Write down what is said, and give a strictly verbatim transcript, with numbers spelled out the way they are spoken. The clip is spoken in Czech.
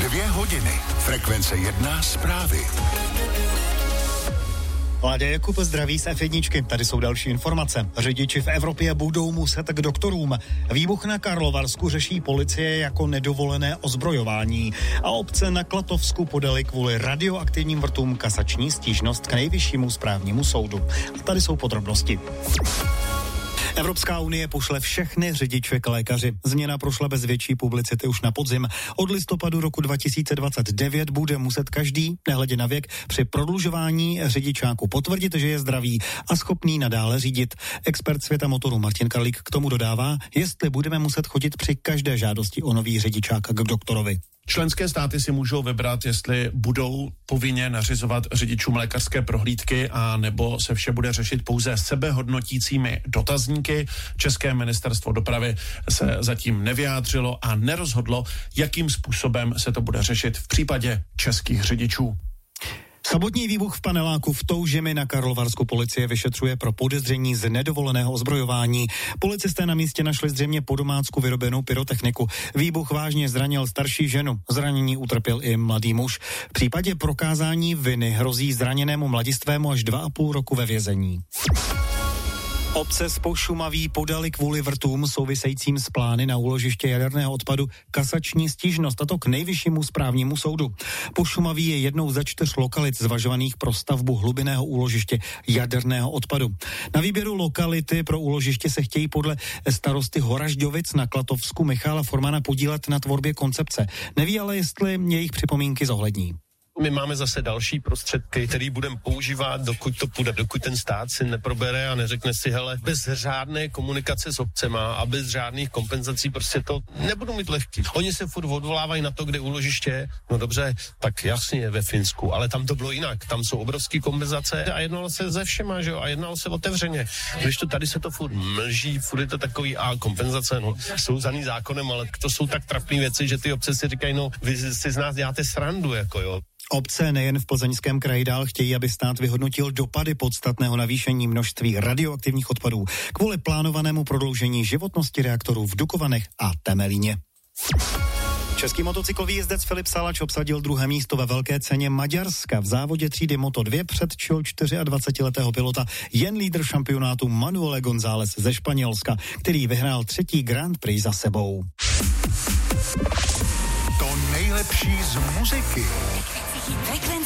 Dvě hodiny. Frekvence jedna zprávy. Láďa Jakub zdraví z ef jedna. Tady jsou další informace. Řidiči v Evropě budou muset k doktorům. Výbuch na Karlovarsku řeší policie jako nedovolené ozbrojování. A obce na Klatovsku podali kvůli radioaktivním vrtům kasační stížnost k nejvyššímu správnímu soudu. A tady jsou podrobnosti. Evropská unie pošle všechny řidiče k lékaři. Změna prošla bez větší publicity už na podzim. Od listopadu roku dva tisíce dvacet devět bude muset každý, nehledě na věk, při prodlužování řidičáku potvrdit, že je zdravý a schopný nadále řídit. Expert světa motoru Martin Karlík k tomu dodává, jestli budeme muset chodit při každé žádosti o nový řidičák k doktorovi. Členské státy si můžou vybrat, jestli budou povinně nařizovat řidičům lékařské prohlídky a nebo se vše bude řešit pouze sebehodnotícími dotazníky. České ministerstvo dopravy se zatím nevyjádřilo a nerozhodlo, jakým způsobem se to bude řešit v případě českých řidičů. Samotný výbuch v paneláku v Toužimi na Karlovarsku policie vyšetřuje pro podezření z nedovoleného ozbrojování. Policisté na místě našli zřejmě po domácku vyrobenou pyrotechniku. Výbuch vážně zranil starší ženu. Zranění utrpěl i mladý muž. V případě prokázání viny hrozí zraněnému mladistvému až dva a půl roku ve vězení. Obce z Pošumaví podali kvůli vrtům souvisejícím s plány na úložiště jaderného odpadu kasační stížnost, a to k nejvyššímu správnímu soudu. Pošumaví je jednou ze čtyř lokalit zvažovaných pro stavbu hlubinného úložiště jaderného odpadu. Na výběru lokality pro úložiště se chtějí podle starosty Horažďovic na Klatovsku Michala Formana podílet na tvorbě koncepce. Neví ale, jestli jejich připomínky zohlední. My máme zase další prostředky, který budeme používat, dokud to půjde, dokud ten stát si neprobere a neřekne si, hele, bez řádné komunikace s obcema a bez řádných kompenzací prostě to nebudou mít lehký. Oni se furt odvolávají na to, kde úložiště, no dobře, tak jasně ve Finsku, ale tam to bylo jinak, tam jsou obrovské kompenzace a jednalo se ze všema, že jo, a jednalo se otevřeně. Když to tady se to furt mlží, furt je to takový a kompenzace, no, jsou zaný zákonem, ale to jsou tak trapné věci, že ty obce si říkají, no, vy si z nás děláte srandu, jako jo. Obce nejen v Plzeňském kraji dál chtějí, aby stát vyhodnotil dopady podstatného navýšení množství radioaktivních odpadů kvůli plánovanému prodloužení životnosti reaktorů v Dukovanech a Temelíně. Český motocyklový jezdec Filip Salač obsadil druhé místo ve velké ceně Maďarska v závodě třídy Moto dva, předčil dvacetičtyřletého pilota jen lídr šampionátu Manuel González ze Španělska, který vyhrál třetí Grand Prix za sebou. To nejlepší z muziky. Frekvence